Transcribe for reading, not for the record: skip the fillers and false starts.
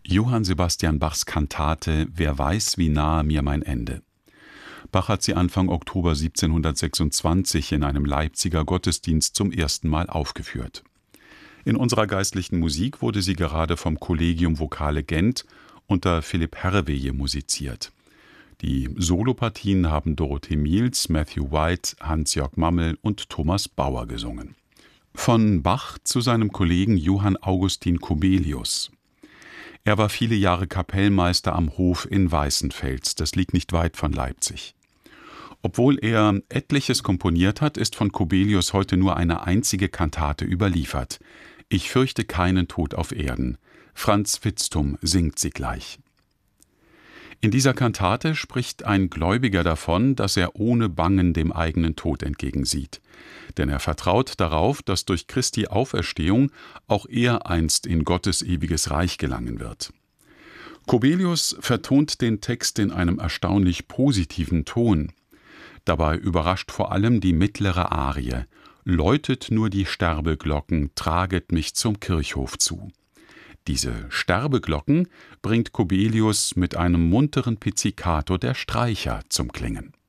Johann Sebastian Bachs Kantate »Wer weiß, wie nahe mir mein Ende«. Bach hat sie Anfang Oktober 1726 in einem Leipziger Gottesdienst zum ersten Mal aufgeführt. In unserer geistlichen Musik wurde sie gerade vom Collegium Vocale Gent unter Philipp Herreweye musiziert. Die Solopartien haben Dorothee Miels, Matthew White, Hans-Jörg Mammel und Thomas Bauer gesungen. Von Bach zu seinem Kollegen Johann Augustin Kobelius. Er war viele Jahre Kapellmeister am Hof in Weißenfels, das liegt nicht weit von Leipzig. Obwohl er etliches komponiert hat, ist von Kobelius heute nur eine einzige Kantate überliefert. »Ich fürchte keinen Tod auf Erden«. Franz Vitzthum singt sie gleich. In dieser Kantate spricht ein Gläubiger davon, dass er ohne Bangen dem eigenen Tod entgegensieht. Denn er vertraut darauf, dass durch Christi Auferstehung auch er einst in Gottes ewiges Reich gelangen wird. Kobelius vertont den Text in einem erstaunlich positiven Ton. Dabei überrascht vor allem die mittlere Arie: »Läutet nur die Sterbeglocken, traget mich zum Kirchhof zu.« Diese Sterbeglocken bringt Kobelius mit einem munteren Pizzicato der Streicher zum Klingen.